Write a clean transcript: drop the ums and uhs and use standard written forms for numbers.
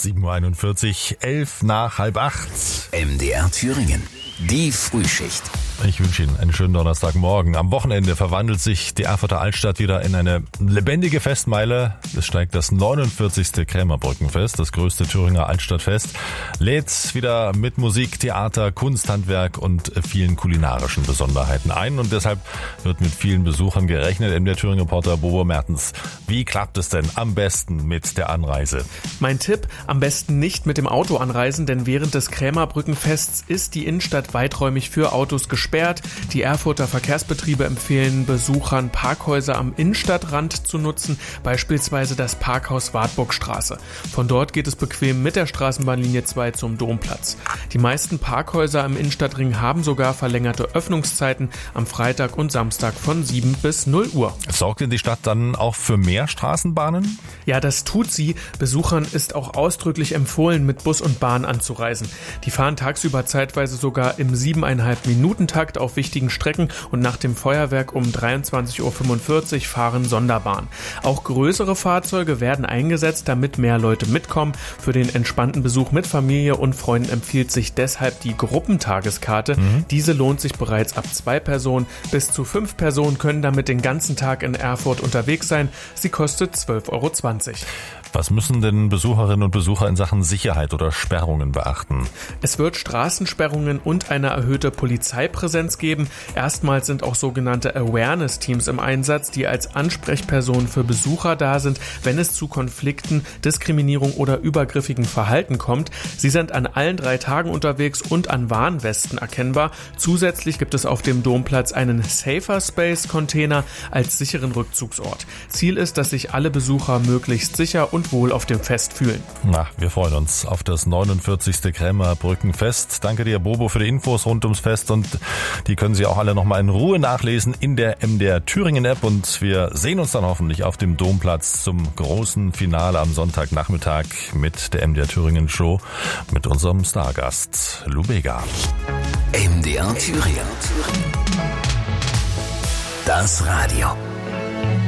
7.41 Uhr, 11 nach halb 8. MDR Thüringen, die Frühschicht. Ich wünsche Ihnen einen schönen Donnerstagmorgen. Am Wochenende verwandelt sich die Erfurter Altstadt wieder in eine lebendige Festmeile. Es steigt das 49. Krämerbrückenfest, das größte Thüringer Altstadtfest, lädt wieder mit Musik, Theater, Kunst, Handwerk und vielen kulinarischen Besonderheiten ein. Und deshalb wird mit vielen Besuchern gerechnet. Der Thüringen-Reporter Bobo Mertens. Wie klappt es denn am besten mit der Anreise? Mein Tipp, am besten nicht mit dem Auto anreisen, denn während des Krämerbrückenfests ist die Innenstadt weiträumig für Autos gesperrt. Die Erfurter Verkehrsbetriebe empfehlen Besuchern, Parkhäuser am Innenstadtrand zu nutzen, beispielsweise das Parkhaus Wartburgstraße. Von dort geht es bequem mit der Straßenbahnlinie 2 zum Domplatz. Die meisten Parkhäuser im Innenstadtring haben sogar verlängerte Öffnungszeiten am Freitag und Samstag von 7 bis 0 Uhr. Sorgt denn die Stadt dann auch für mehr Straßenbahnen? Ja, das tut sie. Besuchern ist auch ausdrücklich empfohlen, mit Bus und Bahn anzureisen. Die fahren tagsüber zeitweise sogar im 7,5-Minuten-Takt auf wichtigen Strecken und nach dem Feuerwerk um 23.45 Uhr fahren Sonderbahnen. Auch größere Fahrzeuge werden eingesetzt, damit mehr Leute mitkommen. Für den entspannten Besuch mit Familie und Freunden empfiehlt sich deshalb die Gruppentageskarte. Diese lohnt sich bereits ab 2 Personen. Bis zu 5 Personen können damit den ganzen Tag in Erfurt unterwegs sein. Sie kostet 12,20 Euro. Was müssen denn Besucherinnen und Besucher in Sachen Sicherheit oder Sperrungen beachten? Es wird Straßensperrungen und eine erhöhte Polizeipräsenz geben. Erstmals sind auch sogenannte Awareness-Teams im Einsatz, die als Ansprechpersonen für Besucher da sind, wenn es zu Konflikten, Diskriminierung oder übergriffigem Verhalten kommt. Sie sind an allen 3 Tagen unterwegs und an Warnwesten erkennbar. Zusätzlich gibt es auf dem Domplatz einen Safer Space Container als sicheren Rückzugsort. Ziel ist, dass sich alle Besucher möglichst sicher und wohl auf dem Fest fühlen. Na, wir freuen uns auf das 49. Krämerbrückenfest. Danke dir, Bobo, für die Infos rund ums Fest und die können Sie auch alle nochmal in Ruhe nachlesen in der MDR Thüringen App und wir sehen uns dann hoffentlich auf dem Domplatz zum großen Finale am Sonntagnachmittag mit der MDR Thüringen Show mit unserem Stargast Lou Bega. MDR Thüringen. Das Radio.